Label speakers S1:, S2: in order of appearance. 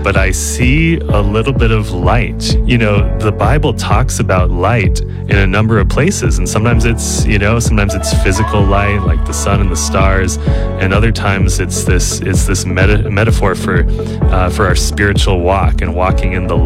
S1: but I see a little bit of light. You know, the Bible talks about light in a number of places, and sometimes it's, you know, sometimes it's physical light, like the sun and the stars, and other times it's this metaphor for our spiritual walk and walking in the